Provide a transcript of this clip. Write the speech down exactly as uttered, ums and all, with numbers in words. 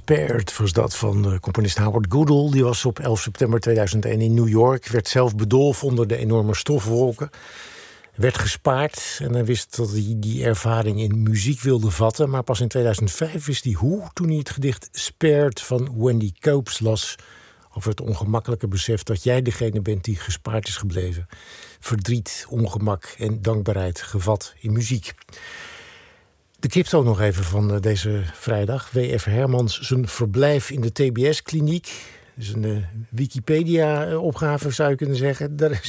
Spared was dat van de componist Howard Goodall. Die was op elf september tweeduizend één in New York. Werd zelf bedolven onder de enorme stofwolken. Werd gespaard en hij wist dat hij die ervaring in muziek wilde vatten. Maar pas in tweeduizend vijf wist hij hoe, toen hij het gedicht Spared van Wendy Copes las. Over het ongemakkelijke besef dat jij degene bent die gespaard is gebleven. Verdriet, ongemak en dankbaarheid gevat in muziek. De crypto nog even van deze vrijdag. W F Hermans zijn verblijf in de T B S-kliniek. Dat is een uh, Wikipedia-opgave, zou je kunnen zeggen. Daar